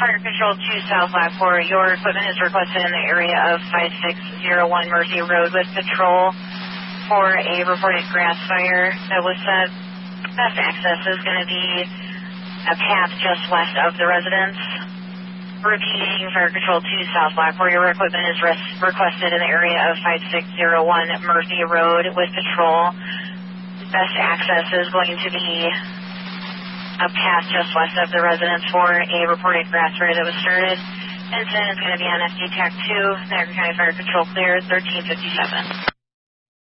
Fire Control 2 South Lab 4, your equipment is requested in the area of 5601 Mercy Road with patrol for a reported grass fire that was set. Best access is going to be a path just west of the residence. Repeating, Fire Control 2 South Lab 4, your equipment is requested in the area of 5601 Mercy Road with patrol. Best access is going to be a path just west of the residence for a reported grass fire that was started. Incident is going to be on FD TAC 2, Niagara County Fire Control clear, 1357.